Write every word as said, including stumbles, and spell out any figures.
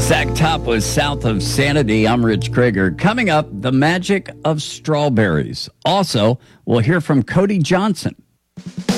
Zach Top was South of Sanity. I'm Rich Krager. Coming up, the magic of strawberries. Also, we'll hear from Cody Johnson.